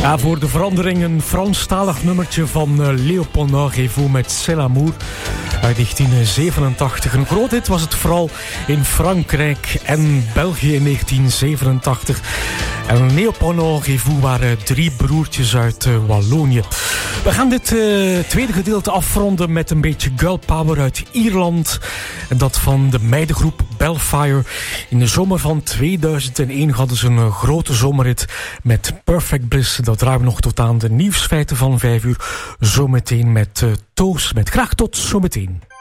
Ja, voor de verandering een Franstalig nummertje van Léopold Révoux met C'est l'amour uit 1987. Een groot hit was het vooral in Frankrijk en België in 1987. En Léopold Révoux waren 3 broertjes uit Wallonië. We gaan dit tweede gedeelte afronden met een beetje girl power uit Ierland. En dat van de meidengroep Bellfire. In de zomer van 2001 hadden ze een grote zomerhit met Perfect Bliss. Dat draaien we nog tot aan de nieuwsfeiten van 5 uur. Zometeen met Toos. Met graag tot zometeen.